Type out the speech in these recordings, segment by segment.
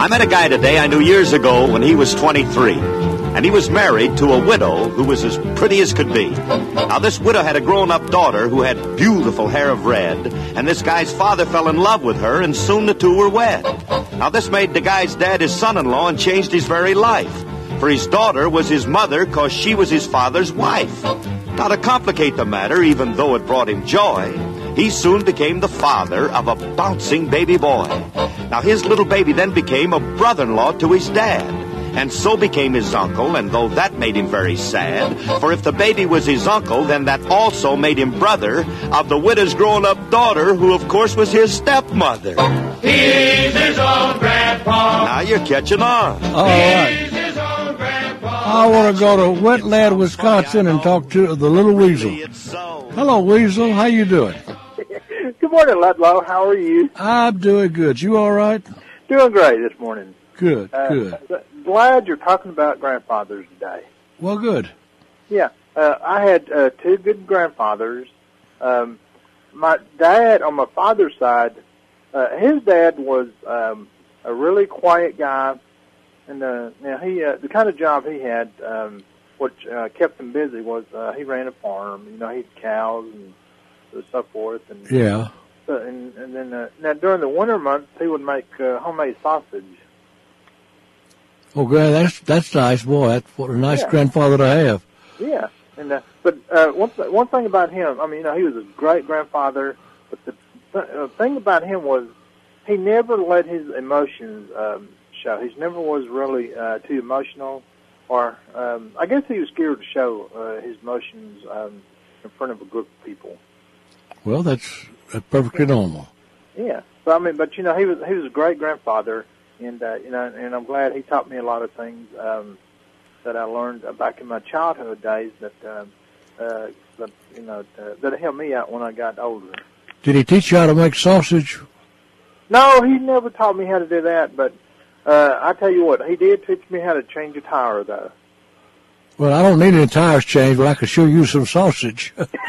I met a guy today I knew years ago when he was 23. And he was married to a widow who was as pretty as could be. Now, this widow had a grown-up daughter who had beautiful hair of red, and this guy's father fell in love with her, and soon the two were wed. Now, this made the guy's dad his son-in-law and changed his very life. For his daughter was his mother because she was his father's wife. Now, to complicate the matter, even though it brought him joy, he soon became the father of a bouncing baby boy. Now, his little baby then became a brother-in-law to his dad, and so became his uncle, and though that made him very sad, for if the baby was his uncle, then that also made him brother of the widow's grown-up daughter, who of course was his stepmother. He's his own grandpa. Now you're catching on. All right. He's his own grandpa. I want to go to Wetland, Wisconsin, and talk to the little weasel. Hello, Weasel. How you doing? Good morning, Ludlow. How are you? I'm doing good. You all right? Doing great this morning. Good, good. Glad you're talking about grandfathers today. Well, good. Yeah, I had two good grandfathers. My dad, on my father's side, his dad was a really quiet guy, and now he the kind of job he had, which kept him busy, was he ran a farm. You know, he had cows and so forth. And yeah. And then now during the winter months, he would make homemade sausage. Oh, Grand, that's nice, boy. That's what a nice grandfather to have. Yeah, and but one thing about him, I mean, you know, he was a great grandfather. But the thing about him was he never let his emotions show. He never was really too emotional, or I guess he was scared to show his emotions in front of a group of people. Well, that's perfectly normal. Yeah, but I mean, but you know, he was a great grandfather. And you know, and I'm glad he taught me a lot of things that I learned back in my childhood days that you know that helped me out when I got older. Did he teach you how to make sausage? No, he never taught me how to do that. But I tell you what, he did teach me how to change a tire, though. Well, I don't need any tires changed, but I could sure use some sausage.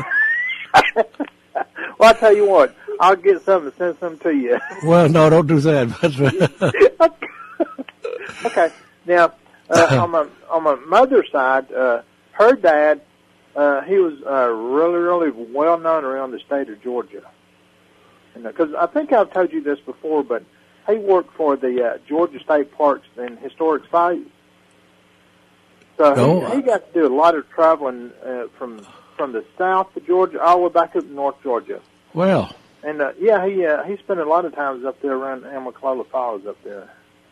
Well, I tell you what. I'll get some and send some to you. Well, no, don't do that. Okay. Now, on my mother's side, her dad, he was really, really well known around the state of Georgia. Because I think I've told you this before, but he worked for the Georgia State Parks and Historic Sites. So he got to do a lot of traveling from the south of Georgia all the way back up to North Georgia. Well. And he spent a lot of times up there around Amicalola Falls up there.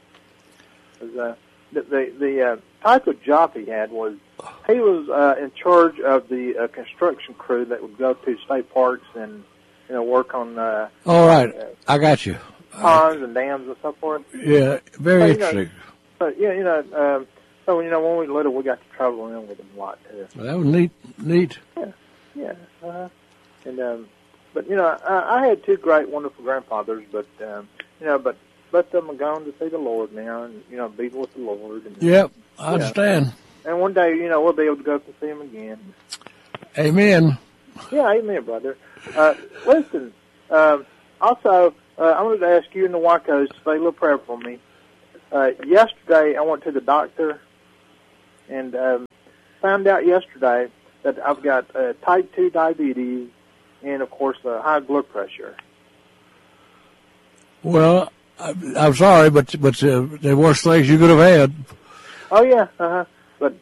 The type of job he had was he was in charge of the construction crew that would go to state parks and work on. All right, I got you. Ponds and dams and so forth. Yeah, very interesting. But so when we were little, we got to travel around with them a lot too. Well, that was neat. Yeah. But I had two great, wonderful grandfathers. But but both of them are gone to see the Lord now, and be with the Lord. And, yep, I understand. And one day, we'll be able to go up and see them again. Amen. Yeah, amen, brother. Listen. Also, I wanted to ask you and the Wacos to say a little prayer for me. Yesterday, I went to the doctor and found out yesterday that I've got type 2 diabetes and, of course, high blood pressure. Well, I'm sorry, but the worst things you could have had. Oh yeah, but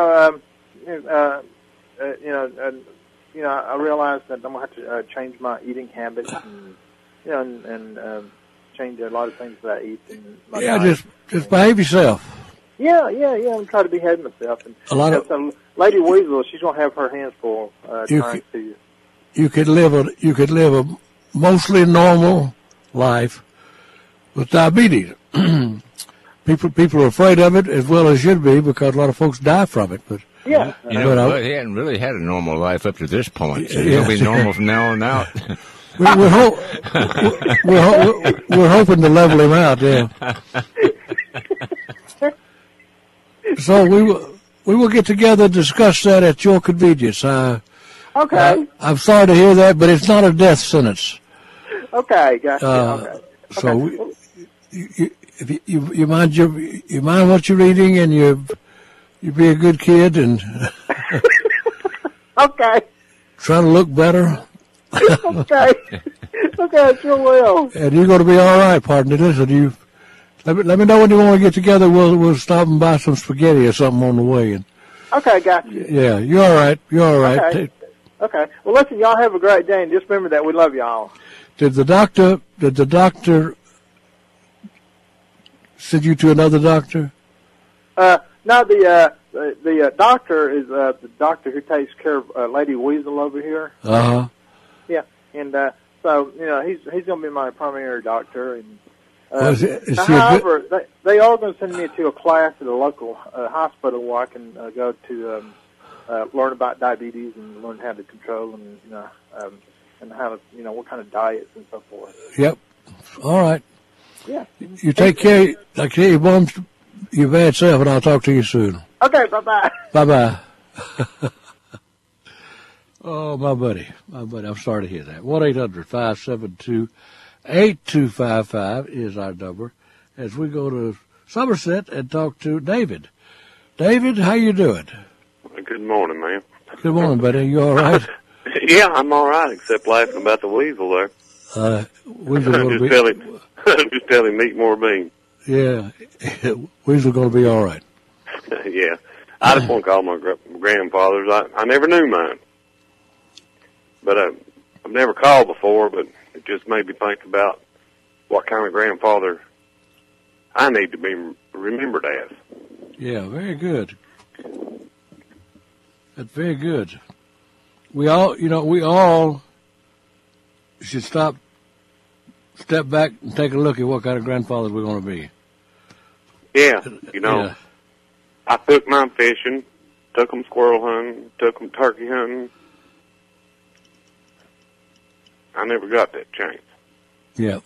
I realized that I'm gonna have to change my eating habits, and change a lot of things that I eat. Just behave yourself. Yeah. I'm trying to behave myself. And so Lady Weasel, she's gonna have her hands full trying to. You could live a mostly normal life with diabetes. People are afraid of it as well as should be because a lot of folks die from it. But yeah, he hadn't really had a normal life up to this point. So he'll be normal from now on out. We're hoping to level him out. Yeah. So we will get together and discuss that at your convenience. Okay. I'm sorry to hear that, but it's not a death sentence. Okay, gotcha. Okay. So if you mind what you're eating, and you be a good kid and Okay. try to look better. Okay. Okay, sure will. And you're going to be all right, partner. Listen, let me know when you want to get together. We'll stop and buy some spaghetti or something on the way. And Okay, got you. yeah, you're all right. You're all right. Okay. Okay. Well, listen, y'all have a great day, and just remember that we love y'all. Did the doctor send you to another doctor? No, the doctor is the doctor who takes care of Lady Weasel over here. Uh-huh. Yeah, and so he's going to be my primary doctor. And Is she however, they are going to send me to a class at a local hospital where I can go to learn about diabetes and learn how to control and how to what kind of diets and so forth. Yep. All right. Yeah. You take care. Take care of your bad self, and I'll talk to you soon. Okay. Bye-bye. Bye-bye. Oh, my buddy. I'm sorry to hear that. 1-800-572-8255 is our number as we go to Somerset and talk to David. David, how you doing? Good morning, man. Good morning, buddy. You all right? Yeah, I'm all right, except laughing about the weasel there. Weasel going to be... just tell him eat more beans. Yeah. Weasel going to be all right. Yeah. I just want to call my grandfathers. I never knew mine. But I've never called before, but it just made me think about what kind of grandfather I need to be remembered as. Yeah, very good. That's very good. We all should step back and take a look at what kind of grandfathers we're going to be. Yeah, Yeah. I took mine fishing, took them squirrel hunting, took them turkey hunting. I never got that chance. Yeah.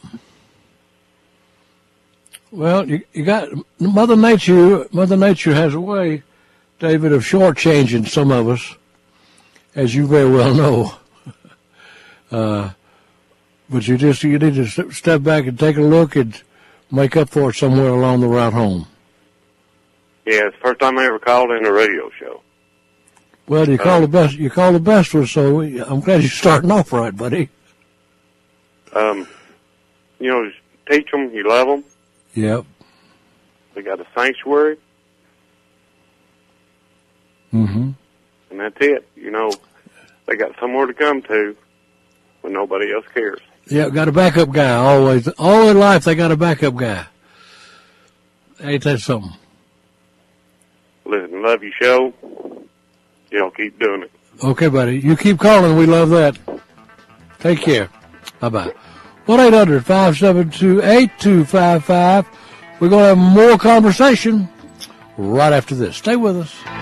Well, you got Mother Nature. Mother Nature has a way, David, of shortchanging some of us, as you very well know. But you need to step back and take a look and make up for it somewhere along the route home. Yeah, it's the first time I ever called in a radio show. Well, you call the best. You call the best one, so I'm glad you're starting off right, buddy. Just teach them you love them. Yep. They got a sanctuary. Mm-hmm. And that's it. They got somewhere to come to when nobody else cares. Yeah, got a backup guy always. All in life, they got a backup guy. Ain't that something? Listen, love your show. Y'all keep doing it. Okay, buddy. You keep calling. We love that. Take care. Bye-bye. 1-800-572-8255. We're going to have more conversation right after this. Stay with us.